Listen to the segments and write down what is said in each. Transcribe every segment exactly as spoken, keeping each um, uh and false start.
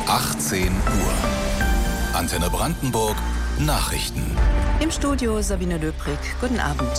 achtzehn Uhr. Antenne Brandenburg Nachrichten. Im Studio Sabine Löbrig. Guten Abend.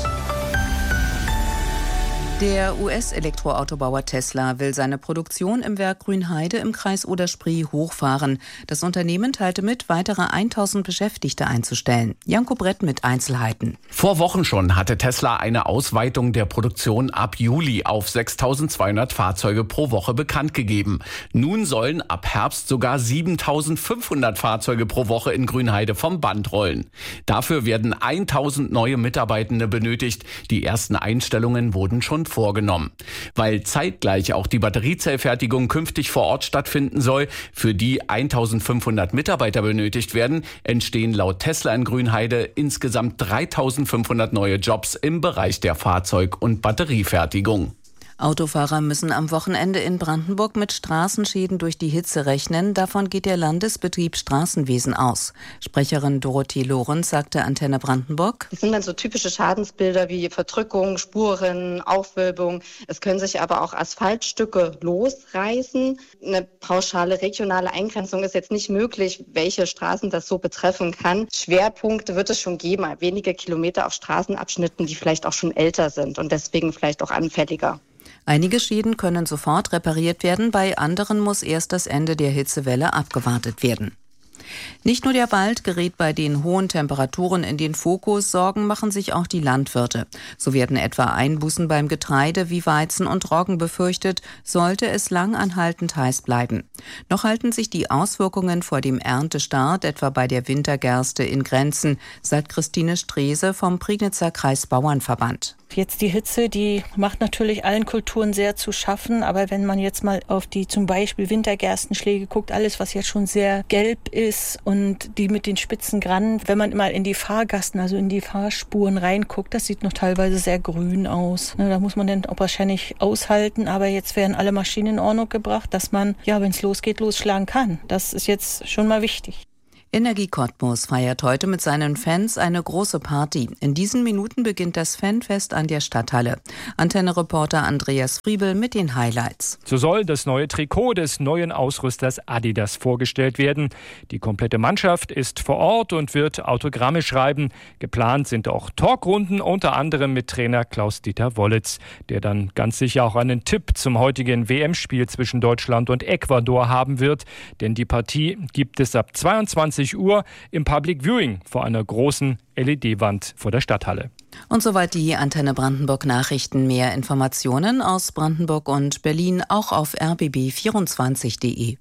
Der U S-Elektroautobauer Tesla will seine Produktion im Werk Grünheide im Kreis Oder-Spree hochfahren. Das Unternehmen teilte mit, weitere tausend Beschäftigte einzustellen. Janko Brett mit Einzelheiten. Vor Wochen schon hatte Tesla eine Ausweitung der Produktion ab Juli auf sechstausendzweihundert Fahrzeuge pro Woche bekannt gegeben. Nun sollen ab Herbst sogar siebentausendfünfhundert Fahrzeuge pro Woche in Grünheide vom Band rollen. Dafür werden tausend neue Mitarbeitende benötigt. Die ersten Einstellungen wurden schon vorgenommen. Weil zeitgleich auch die Batteriezellfertigung künftig vor Ort stattfinden soll, für die eintausendfünfhundert Mitarbeiter benötigt werden, entstehen laut Tesla in Grünheide insgesamt dreitausendfünfhundert neue Jobs im Bereich der Fahrzeug- und Batteriefertigung. Autofahrer müssen am Wochenende in Brandenburg mit Straßenschäden durch die Hitze rechnen. Davon geht der Landesbetrieb Straßenwesen aus. Sprecherin Dorothee Lorenz sagte Antenne Brandenburg: Das sind dann so typische Schadensbilder wie Verdrückung, Spuren, Aufwölbung. Es können sich aber auch Asphaltstücke losreißen. Eine pauschale regionale Eingrenzung ist jetzt nicht möglich, welche Straßen das so betreffen kann. Schwerpunkte wird es schon geben, wenige Kilometer auf Straßenabschnitten, die vielleicht auch schon älter sind und deswegen vielleicht auch anfälliger. Einige Schäden können sofort repariert werden, bei anderen muss erst das Ende der Hitzewelle abgewartet werden. Nicht nur der Wald gerät bei den hohen Temperaturen in den Fokus, Sorgen machen sich auch die Landwirte. So werden etwa Einbußen beim Getreide wie Weizen und Roggen befürchtet, sollte es lang anhaltend heiß bleiben. Noch halten sich die Auswirkungen vor dem Erntestart, etwa bei der Wintergerste, in Grenzen, sagt Christine Strese vom Prignitzer Kreisbauernverband. Jetzt die Hitze, die macht natürlich allen Kulturen sehr zu schaffen, aber wenn man jetzt mal auf die zum Beispiel Wintergerstenschläge guckt, alles was jetzt schon sehr gelb ist und die mit den spitzen Grannen, wenn man mal in die Fahrgassen, also in die Fahrspuren reinguckt, das sieht noch teilweise sehr grün aus. Da muss man dann auch wahrscheinlich aushalten, aber jetzt werden alle Maschinen in Ordnung gebracht, dass man, ja, wenn es losgeht, losschlagen kann. Das ist jetzt schon mal wichtig. Energie Cottbus feiert heute mit seinen Fans eine große Party. In diesen Minuten beginnt das Fanfest an der Stadthalle. Antenne-Reporter Andreas Friebel mit den Highlights. So soll das neue Trikot des neuen Ausrüsters Adidas vorgestellt werden. Die komplette Mannschaft ist vor Ort und wird Autogramme schreiben. Geplant sind auch Talkrunden, unter anderem mit Trainer Klaus-Dieter Wollitz, der dann ganz sicher auch einen Tipp zum heutigen W M-Spiel zwischen Deutschland und Ecuador haben wird. Denn die Partie gibt es ab zweiundzwanzig Uhr im Public Viewing vor einer großen L E D-Wand vor der Stadthalle. Und soweit die Antenne Brandenburg Nachrichten. Mehr Informationen aus Brandenburg und Berlin auch auf r b b vierundzwanzig punkt d e.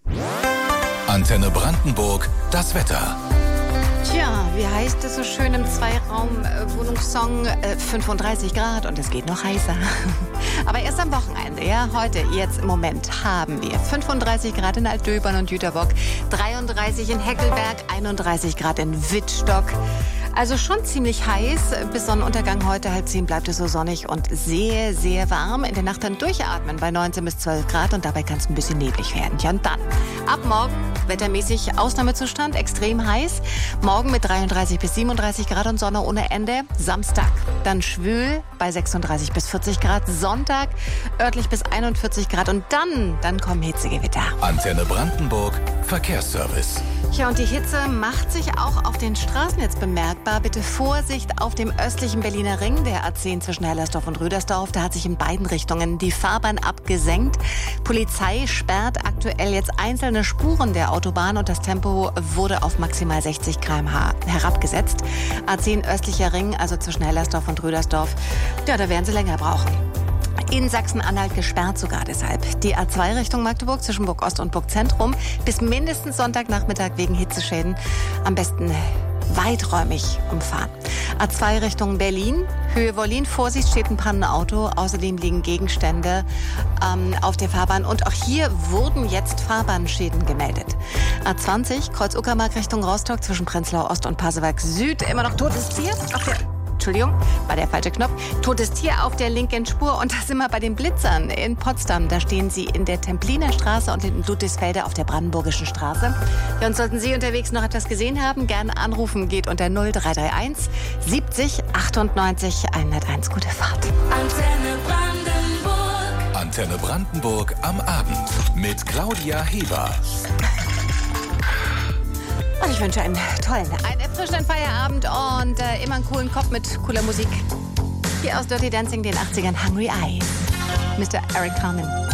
Antenne Brandenburg, das Wetter. Tja, wie heißt es so schön im Zweiraum-Wohnungssong? Äh, fünfunddreißig Grad und es geht noch heißer. Aber erst am Wochenende, ja, heute, jetzt im Moment haben wir fünfunddreißig Grad in Altdöbern und Jüterbock, dreiunddreißig in Heckelberg, einunddreißig Grad in Wittstock. Also schon ziemlich heiß. Bis Sonnenuntergang heute halb zehn bleibt es so sonnig und sehr, sehr warm. In der Nacht dann durchatmen bei neunzehn bis zwölf Grad und dabei kann es ein bisschen neblig werden. Ja, und dann ab morgen wettermäßig Ausnahmezustand, extrem heiß. Morgen mit dreiunddreißig bis siebenunddreißig Grad und Sonne ohne Ende. Samstag dann schwül bei sechsunddreißig bis vierzig Grad. Sonntag örtlich bis einundvierzig Grad und dann, dann kommen Hitzegewitter. Antenne Brandenburg, Verkehrsservice. Ja, und die Hitze macht sich auch auf den Straßen jetzt bemerkbar. Bitte Vorsicht auf dem östlichen Berliner Ring, der A zehn zwischen Hellersdorf und Rüdersdorf. Da hat sich in beiden Richtungen die Fahrbahn abgesenkt. Polizei sperrt aktuell jetzt einzelne Spuren der Autobahn und das Tempo wurde auf maximal sechzig Kilometer pro Stunde herabgesetzt. A zehn östlicher Ring, also zwischen Hellersdorf und Rüdersdorf, ja, da werden sie länger brauchen. In Sachsen-Anhalt gesperrt sogar deshalb. Die A zwei Richtung Magdeburg zwischen Burg Ost und Burg Zentrum bis mindestens Sonntagnachmittag wegen Hitzeschäden am besten weiträumig umfahren. A zwei Richtung Berlin, Höhe Wollin, Vorsicht, steht ein Pannenauto. Außerdem liegen Gegenstände ähm, auf der Fahrbahn und auch hier wurden jetzt Fahrbahnschäden gemeldet. A zwanzig, Kreuz Uckermark Richtung Rostock zwischen Prenzlau Ost und Pasewalk Süd, immer noch totes Tier auf der Entschuldigung, war der falsche Knopf. Totes Tier auf der linken Spur. Und da sind wir bei den Blitzern in Potsdam. Da stehen sie in der Templiner Straße und in Ludwigsfelde auf der Brandenburgischen Straße. Ja, und sollten Sie unterwegs noch etwas gesehen haben, gerne anrufen. Geht unter null drei drei eins siebzig achtundneunzig hunderteins. Gute Fahrt. Antenne Brandenburg. Antenne Brandenburg am Abend mit Claudia Heber. Ich wünsche einen tollen, einen erfrischenden Feierabend und äh, immer einen coolen Kopf mit cooler Musik. Hier aus Dirty Dancing, den achtzigern, Hungry Eyes. Mister Eric Carmen.